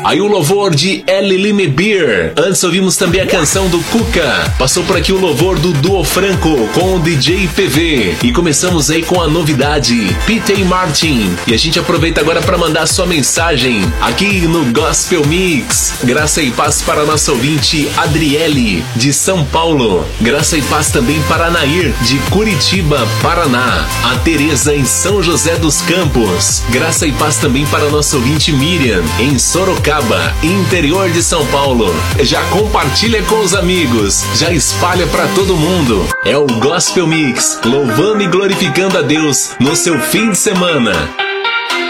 Aí o louvor de Lime Beer. Antes ouvimos também a canção do Cuca. Passou por aqui o louvor do Duo Franco com o DJ PV. E começamos aí com a novidade, P.T. Martin. E a gente aproveita agora para mandar sua mensagem aqui no Gospel Mix. Graça e paz para a nossa ouvinte Adriele, de São Paulo. Graça e paz também para a Nair, de Curitiba, Paraná. A Tereza, em São José dos Campos. Graça e paz também para a nossa ouvinte Miriam, em Sorocaba, interior de São Paulo. Já compartilha com os amigos, já espalha para todo mundo. É o Gospel Mix, louvando e glorificando a Deus no seu fim de semana.